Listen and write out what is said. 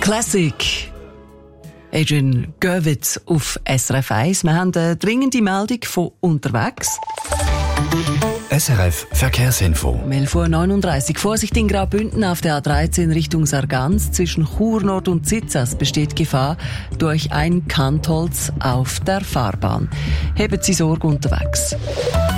Classic. Adrian Görwitz auf SRF 1. Wir haben eine dringende Meldung von unterwegs. SRF Verkehrsinfo. Um 11:39 Uhr. Vorsicht in Graubünden auf der A13 Richtung Sargans. Zwischen Chur Nord und Zitzas besteht Gefahr durch ein Kantholz auf der Fahrbahn. Haben Sie Sorge unterwegs.